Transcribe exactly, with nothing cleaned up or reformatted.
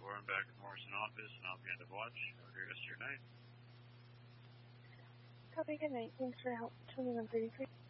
four, I'm back at Morrison office, and I'll be end of watch. Have a great rest of your night. Copy, good night. Thanks for your help. twenty-one thirty-three.